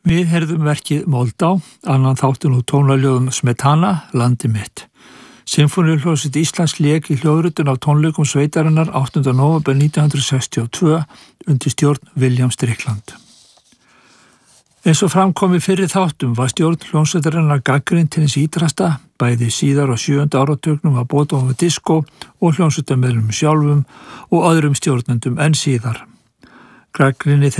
Við heyrðum verkið Moldá, annan þáttinn úr tónaljóðum Smetana, landi mitt. Sinfóníuhljómsveit Íslands lék í hljóðritun á tónleikum sveitarinnar 8. nóvember 1962 undir stjórn William Strickland. Eins og framkom í fyrri þáttum var stjórn hljómsveitarinnar gagnrýnd til hins ítrasta, bæði síðar á 7. áratugnum að Boðbóð Disco og hljómsveitarmeðlumum sjálfum og öðrum stjórnendum enn síðar. Gagnrýni